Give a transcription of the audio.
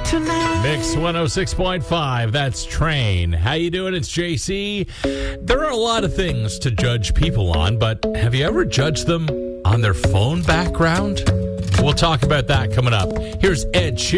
tonight. Mix 106.5, that's Train. How you doing? It's JC. There are a lot of things to judge people on, but have you ever judged them on their phone background? We'll talk about that coming up. Here's Ed Sheeran.